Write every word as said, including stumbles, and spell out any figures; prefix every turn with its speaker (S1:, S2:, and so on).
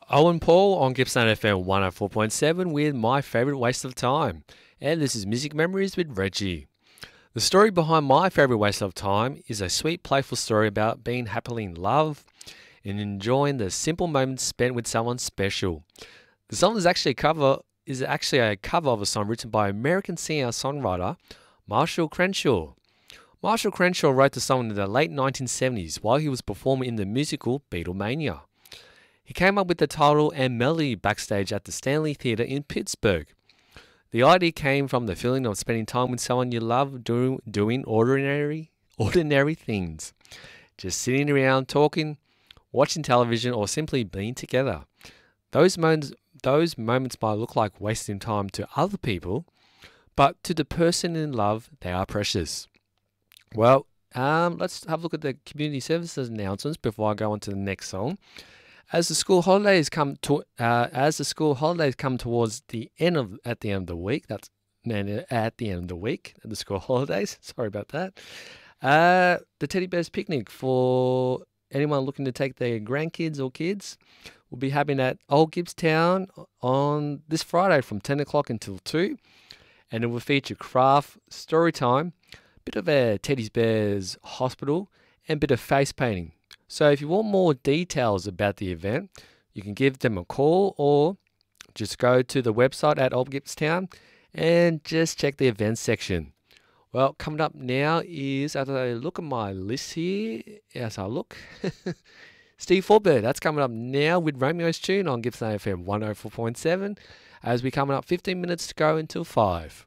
S1: Owen Paul on Gippsland F M one oh four point seven with my favourite waste of time. And this is Music Memories with Reggie. The story behind my favourite waste of time is a sweet, playful story about being happily in love and enjoying the simple moments spent with someone special. The song is actually a cover is actually a cover of a song written by American singer-songwriter Marshall Crenshaw. Marshall Crenshaw wrote the song in the late nineteen seventies while he was performing in the musical Beatlemania. He came up with the title and melody backstage at the Stanley Theatre in Pittsburgh. The idea came from the feeling of spending time with someone you love do, doing ordinary, ordinary things. Just sitting around talking, watching television, or simply being together. Those moments, those moments might look like wasting time to other people, but to the person in love, they are precious. Well, um, let's have a look at the community services announcements before I go on to the next song. As the school holidays come to, uh, as the school holidays come towards the end of at the end of the week, that's at the end of the week, the school holidays. Sorry about that. Uh, the Teddy Bears picnic for anyone looking to take their grandkids or kids will be happening at Old Gibbstown on this Friday from ten o'clock until two, and it will feature craft, story time, bit of a Teddy Bears hospital, and a bit of face painting. So if you want more details about the event, you can give them a call or just go to the website at Old Gippstown and just check the events section. Well, coming up now is, as I look at my list here, as I look, Steve Forbert, that's coming up now with Romeo's Tune on Gippsland F M one oh four point seven as we're coming up fifteen minutes to go until five.